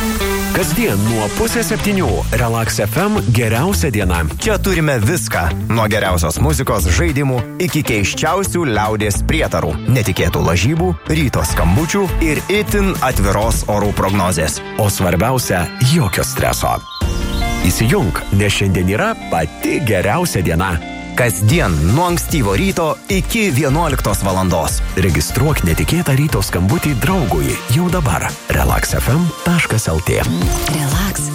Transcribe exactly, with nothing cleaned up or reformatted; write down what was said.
Kasdien nuo pusės septynių Relax F M geriausia diena. Čia turime viską. Nuo geriausios muzikos, žaidimų iki keiščiausių liaudės prietarų, netikėtų lažybų, ryto skambučių ir itin atviros orų prognozės. O svarbiausia, jokio streso. Įsijunk, nes šiandien yra pati geriausia diena. Kasdien nuo ankstyvo ryto iki vienuoliktos valandos. Registruok netikėtą ryto skambutį draugui jau dabar. relax f m taškas l t. Relax